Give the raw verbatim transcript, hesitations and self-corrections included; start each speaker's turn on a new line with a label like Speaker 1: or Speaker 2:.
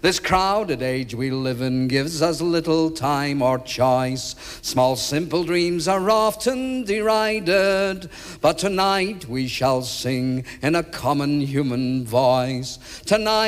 Speaker 1: This crowded age we live in gives us little time or choice. Small simple dreams are often derided, but tonight we shall sing in a common human voice. Tonight